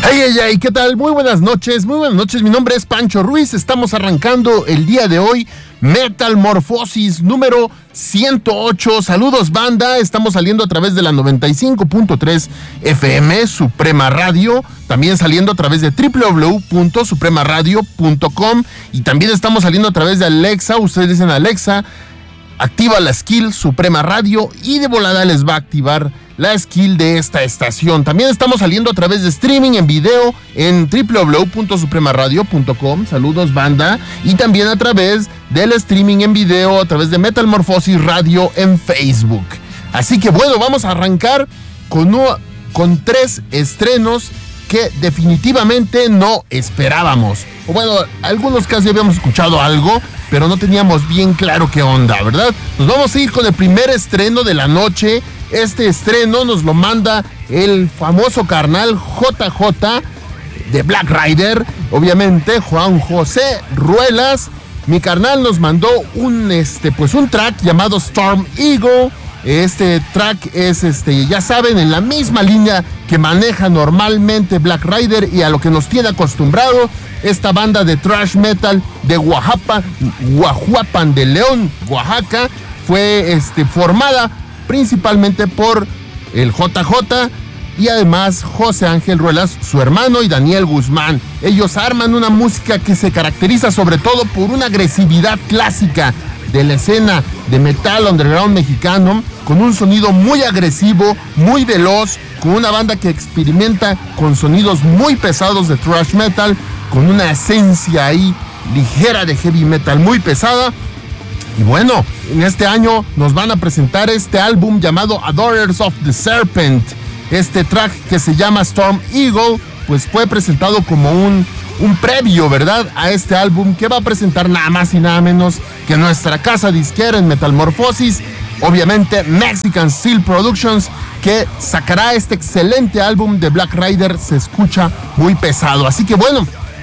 Ay, ¿qué tal? Muy buenas noches, mi nombre es Pancho Ruiz, estamos arrancando el día de hoy Metalmorfosis número 108, saludos banda, estamos saliendo a través de la 95.3 FM, Suprema Radio, también saliendo a través de www.supremaradio.com y también estamos saliendo a través de Alexa, ustedes dicen Alexa, activa la skill Suprema Radio y de volada les va a activar la skill de esta estación. También estamos saliendo a través de streaming en video en www.supremaradio.com, saludos banda, y también a través del streaming en video a través de Metalmorfosis Radio en Facebook. Así que bueno, vamos a arrancar con 3 estrenos que definitivamente no esperábamos. O bueno, algunos casi habíamos escuchado algo, pero no teníamos bien claro qué onda, ¿verdad? Nos vamos a ir con el primer estreno de la noche. Este estreno nos lo manda el famoso carnal JJ de Black Rider, obviamente Juan José Ruelas. Mi carnal nos mandó un track llamado Storm Eagle. Este track es, ya saben, en la misma línea que maneja normalmente Black Rider y a lo que nos tiene acostumbrado esta banda de thrash metal de Guajuapan de León, Oaxaca. Fue formada principalmente por el JJ y además José Ángel Ruelas, su hermano, y Daniel Guzmán. Ellos arman una música que se caracteriza sobre todo por una agresividad clásica de la escena de metal underground mexicano, con un sonido muy agresivo, muy veloz, con una banda que experimenta con sonidos muy pesados de thrash metal, con una esencia ahí ligera de heavy metal muy pesada. Y bueno, en este año nos van a presentar este álbum llamado Adorers of the Serpent. Este track que se llama Storm Eagle, pues fue presentado como un previo, ¿verdad?, a este álbum que va a presentar nada más y nada menos que nuestra casa disquera en Metalmorfosis, obviamente Mexican Steel Productions, que sacará este excelente álbum de Black Rider. Se escucha muy pesado, así que bueno,